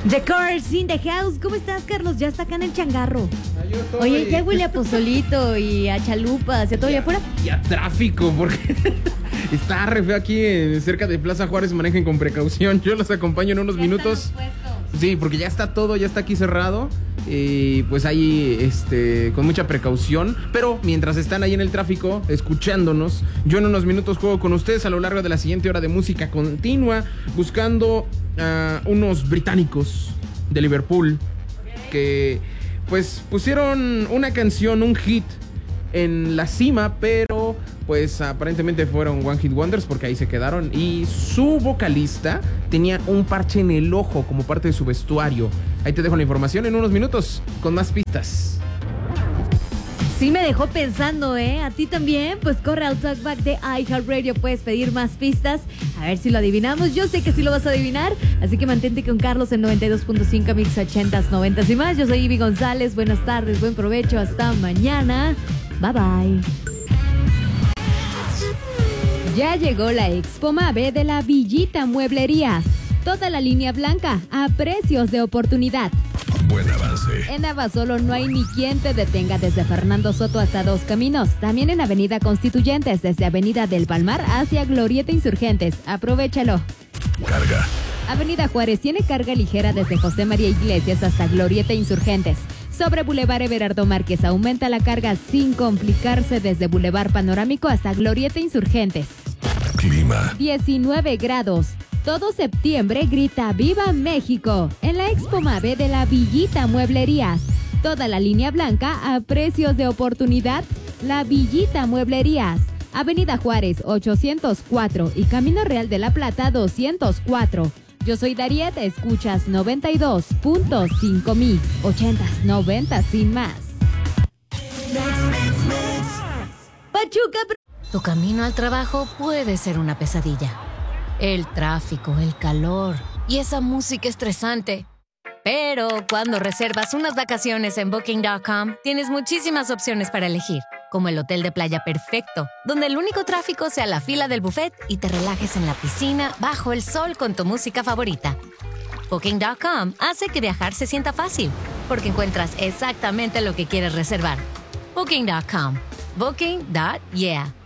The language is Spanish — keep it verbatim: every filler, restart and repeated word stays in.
The Cars in the House. ¿Cómo estás, Carlos? Ya está acá en el changarro. Ah, yo estoy... Oye, ya huele a pozolito y a chalupas y a todo allá afuera. Y a tráfico, porque está re feo aquí eh, cerca de Plaza Juárez. Manejen con precaución. Yo los acompaño en unos Ya minutos. están los puestos. Sí, porque ya está todo, ya está aquí cerrado. Y pues ahí, este, con mucha precaución. Pero mientras están ahí en el tráfico, escuchándonos, yo en unos minutos juego con ustedes a lo largo de la siguiente hora de música continua, buscando a uh, unos británicos de Liverpool que pues pusieron una canción, un hit en la cima, pero pues aparentemente fueron One Hit Wonders porque ahí se quedaron. Y su vocalista tenía un parche en el ojo como parte de su vestuario. Ahí te dejo la información en unos minutos con más pistas. Sí me dejó pensando, ¿eh? ¿A ti también? Pues corre al Talkback de iHeartRadio. Puedes pedir más pistas. A ver si lo adivinamos. Yo sé que sí lo vas a adivinar. Así que mantente con Carlos en noventa y dos punto cinco, mil ochentas, noventas y más. Yo soy Ivy González. Buenas tardes, buen provecho. Hasta mañana. Bye, bye. Ya llegó la Expo Mave de la Villita Mueblerías. Toda la línea blanca a precios de oportunidad. Buen avance. En Abasolo no hay ni quien te detenga desde Fernando Soto hasta Dos Caminos. También en Avenida Constituyentes desde Avenida del Palmar hacia Glorieta Insurgentes. Aprovechalo. Carga. Avenida Juárez tiene carga ligera desde José María Iglesias hasta Glorieta Insurgentes. Sobre Boulevard Everardo Márquez aumenta la carga sin complicarse desde Boulevard Panorámico hasta Glorieta Insurgentes. Clima. diecinueve grados. Todo septiembre grita ¡Viva México! En la Expo Mave de la Villita Mueblerías. Toda la línea blanca a precios de oportunidad. La Villita Mueblerías. Avenida Juárez ochocientos cuatro y Camino Real de la Plata doscientos cuatro. Yo soy Dariet, escuchas noventa y dos punto cinco mix, ochentas, noventas sin más. Pachuca. Tu camino al trabajo puede ser una pesadilla. El tráfico, el calor y esa música estresante. Pero cuando reservas unas vacaciones en Booking punto com, tienes muchísimas opciones para elegir, como el hotel de playa perfecto, donde el único tráfico sea la fila del buffet y te relajes en la piscina bajo el sol con tu música favorita. Booking punto com hace que viajar se sienta fácil, porque encuentras exactamente lo que quieres reservar. Booking punto com. Booking. Yeah.